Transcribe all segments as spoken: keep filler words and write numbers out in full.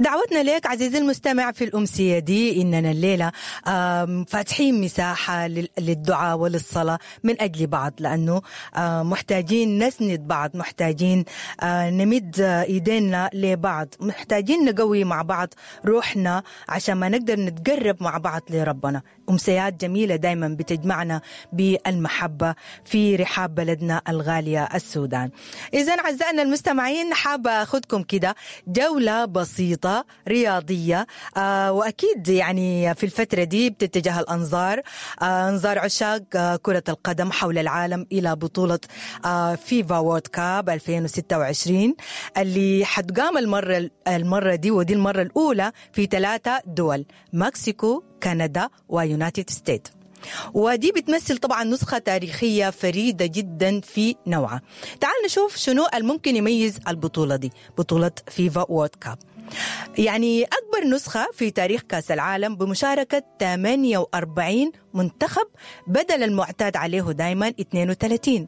دعوتنا لك عزيزي المستمع في الأمسية دي إننا الليلة فاتحين مساحة للدعاء وللصلاة من أجل بعض، لأنه محتاجين نسند بعض، محتاجين نمد إيدينا لبعض، محتاجين نقوي مع بعض روحنا عشان ما نقدر نتقرب مع بعض لربنا. أمسيات جميلة دايما بتجمعنا بالمحبة في رحاب بلدنا الغالية السودان. إذن أعزائنا المستمعين، حابة أخذكم كده جولة بسيطة رياضية، آه وأكيد يعني في الفترة دي بتتجه الأنظار آه أنظار عشاق آه كرة القدم حول العالم إلى بطولة آه فيفا وورد كاب ألفين وستة وعشرين اللي حتقام المرة المرة دي، ودي المرة الأولى في ثلاثة دول: مكسيكو، كندا، ويونايتد ستيت. ودي بتمثل طبعا نسخة تاريخية فريدة جدا في نوعها. تعال نشوف شنو الممكن يميز البطولة دي، بطولة فيفا وورد كاب. يعني أكبر نسخة في تاريخ كأس العالم بمشاركة ثمانية وأربعين منتخب بدل المعتاد عليه دائما اثنين وثلاثين،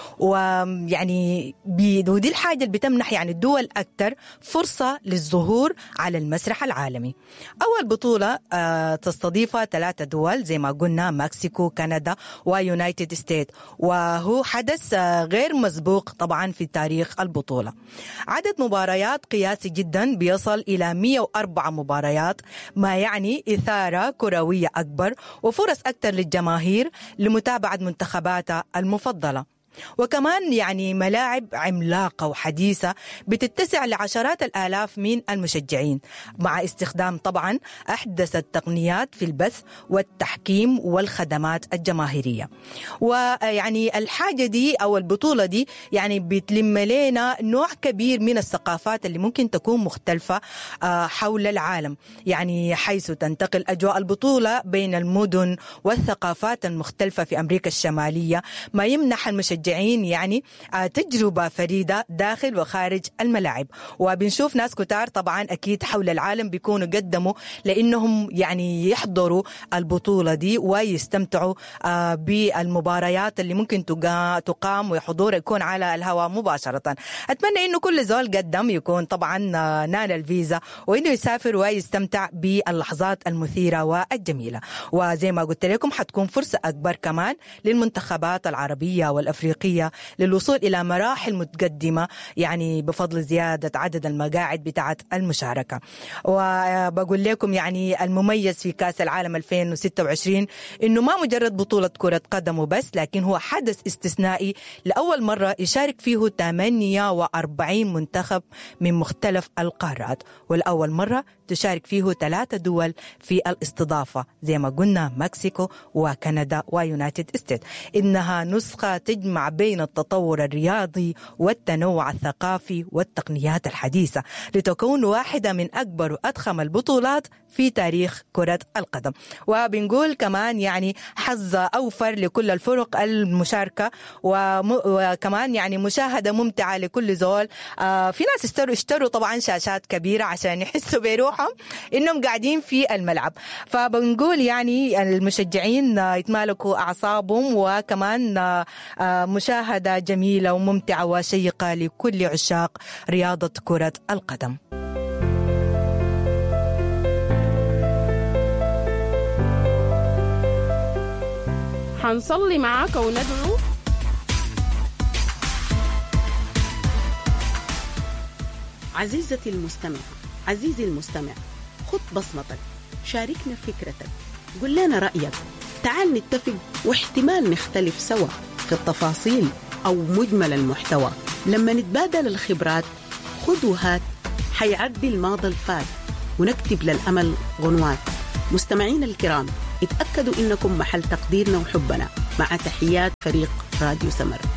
ويعني ودي الحاجة اللي بتمنح يعني الدول أكثر فرصة للظهور على المسرح العالمي. أول بطولة تستضيفها ثلاثة دول زي ما قلنا: مكسيكو، كندا، ويونايتد ستيت، وهو حدث غير مسبوق طبعا في تاريخ البطولة. عدد مباريات قياسي جدا بيصل إلى مئة وأربعة مباريات، ما يعني إثارة كروية أكبر وفرص أكثر للجماهير لمتابعة منتخباتها المفضلة. وكمان يعني ملاعب عملاقة وحديثة بتتسع لعشرات الآلاف من المشجعين، مع استخدام طبعا أحدث التقنيات في البث والتحكيم والخدمات الجماهيرية. ويعني الحاجة دي أو البطولة دي يعني بتلم لنا نوع كبير من الثقافات اللي ممكن تكون مختلفة حول العالم، يعني حيث تنتقل أجواء البطولة بين المدن والثقافات المختلفة في أمريكا الشمالية، ما يمنح المشجعين يعني تجربة فريدة داخل وخارج الملاعب. وبنشوف ناس كتار طبعا أكيد حول العالم بيكونوا قدموا لأنهم يعني يحضروا البطولة دي ويستمتعوا بالمباريات اللي ممكن تقام وحضور يكون على الهواء مباشرة. أتمنى إنه كل زول قدم يكون طبعا نال الفيزا وإنه يسافر ويستمتع باللحظات المثيرة والجميلة. وزي ما قلت لكم حتكون فرصة أكبر كمان للمنتخبات العربية والأفريقية للوصول إلى مراحل متقدمة، يعني بفضل زيادة عدد المقاعد بتاعت المشاركة. وبقول لكم يعني المميز في كأس العالم ألفين وستة وعشرين إنه ما مجرد بطولة كرة قدم وبس، لكن هو حدث استثنائي لأول مرة يشارك فيه ثمانية وأربعين منتخب من مختلف القارات، والأول مرة تشارك فيه ثلاثة دول في الاستضافة زي ما قلنا: مكسيكو وكندا ويونايتد ستيت. إنها نسخة تجمع بين التطور الرياضي والتنوع الثقافي والتقنيات الحديثة لتكون واحدة من أكبر وأضخم البطولات في تاريخ كرة القدم. وبنقول كمان يعني حظ أوفر لكل الفرق المشاركة، وكمان يعني مشاهدة ممتعة لكل زول. آه في ناس اشتروا اشتروا طبعا شاشات كبيرة عشان يحسوا بروحهم إنهم قاعدين في الملعب. فبنقول يعني المشجعين يتمالكوا أعصابهم، وكمان آه مشاهدة جميلة وممتعة وشيقة لكل عشاق رياضة كرة القدم. حنصلي معاك وندعو. عزيزتي المستمع، عزيزي المستمع، خذ بصمتك، شاركنا فكرتك، قل لنا رأيك. تعال نتفق واحتمال نختلف سوا في التفاصيل أو مجمل المحتوى. لما نتبادل الخبرات خذ وهات حيعدي الماضي الفات ونكتب للأمل غنوات. مستمعين الكرام، اتأكدوا إنكم محل تقديرنا وحبنا. مع تحيات فريق راديو سمر.